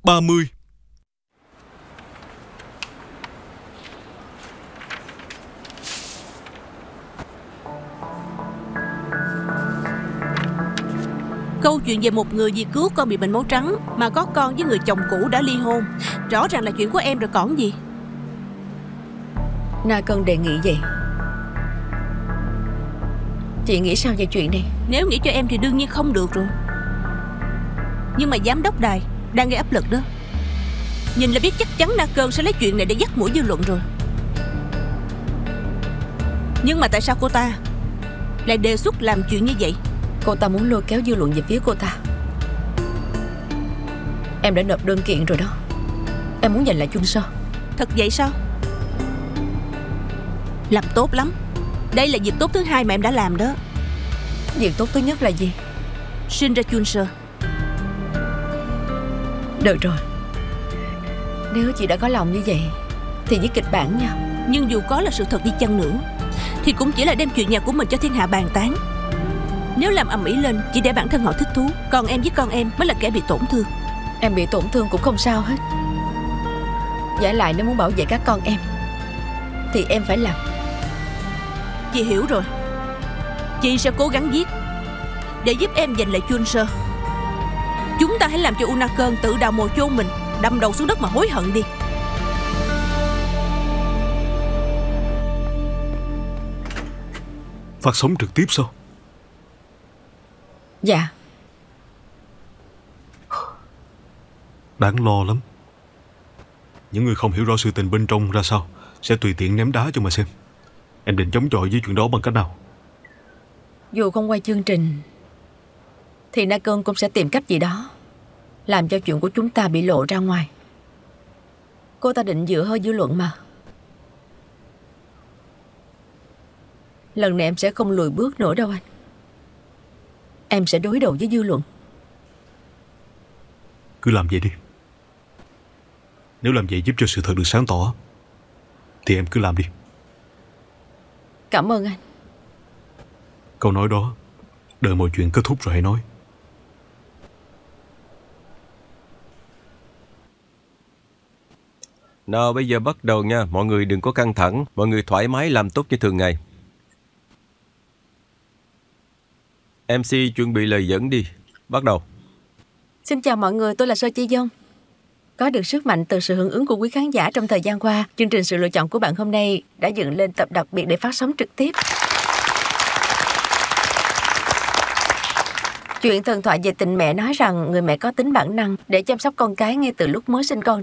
30. Câu chuyện về một người vì cứu con bị bệnh máu trắng mà có con với người chồng cũ đã ly hôn, rõ ràng là chuyện của em rồi còn gì. Na Cơn đề nghị vậy. Chị nghĩ sao về chuyện này? Nếu nghĩ cho em thì đương nhiên không được rồi. Nhưng mà giám đốc đài đang gây áp lực đó. Nhìn là biết chắc chắn Na Cơn sẽ lấy chuyện này để dắt mũi dư luận rồi. Nhưng mà tại sao cô ta lại đề xuất làm chuyện như vậy? Cô ta muốn lôi kéo dư luận về phía cô ta. Em đã nộp đơn kiện rồi đó. Em muốn giành lại Chun Sơ. Thật vậy sao? Làm tốt lắm. Đây là việc tốt thứ hai mà em đã làm đó. Việc tốt thứ nhất là gì? Sinh ra Chun Sơ. Được rồi. Nếu chị đã có lòng như vậy thì viết kịch bản nha. Nhưng dù có là sự thật đi chăng nữa thì cũng chỉ là đem chuyện nhà của mình cho thiên hạ bàn tán. Nếu làm ầm ĩ lên chỉ để bản thân họ thích thú, còn em với con em mới là kẻ bị tổn thương. Em bị tổn thương cũng không sao hết. Giả lại nếu muốn bảo vệ các con em thì em phải làm. Chị hiểu rồi. Chị sẽ cố gắng viết để giúp em giành lại Chun Sơ. Chúng ta hãy làm cho Na Cơn tự đào mồ chôn mình, đâm đầu xuống đất mà hối hận đi. Phát sóng trực tiếp sao? Dạ. Đáng lo lắm. Những người không hiểu rõ sự tình bên trong ra sao sẽ tùy tiện ném đá cho mà xem. Em định chống chọi với chuyện đó bằng cách nào? Dù không quay chương trình thì Na Cơn cũng sẽ tìm cách gì đó làm cho chuyện của chúng ta bị lộ ra ngoài. Cô ta định dựa hơi dư luận mà. Lần này em sẽ không lùi bước nữa đâu anh. Em sẽ đối đầu với dư luận. Cứ làm vậy đi. Nếu làm vậy giúp cho sự thật được sáng tỏ thì em cứ làm đi. Cảm ơn anh. Câu nói đó đợi mọi chuyện kết thúc rồi hãy nói. Nào bây giờ bắt đầu nha. Mọi người đừng có căng thẳng. Mọi người thoải mái làm tốt như thường ngày. MC chuẩn bị lời dẫn đi. Bắt đầu. Xin chào mọi người, tôi là Sơ Chi Dông. Có được sức mạnh từ sự hưởng ứng của quý khán giả trong thời gian qua, chương trình Sự Lựa Chọn của Bạn hôm nay đã dựng lên tập đặc biệt để phát sóng trực tiếp. Chuyện thần thoại về tình mẹ nói rằng người mẹ có tính bản năng để chăm sóc con cái ngay từ lúc mới sinh con